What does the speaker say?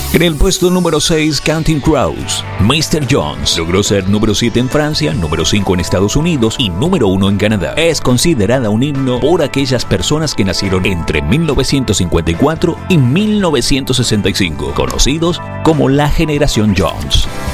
En el puesto número 6, Counting Crows, Mr. Jones logró ser número 7 en Francia, número 5 en Estados Unidos y número 1 en Canadá. Es considerada un himno por aquellas personas que nacieron entre 1954 y 1965, conocidos como la generación Jones.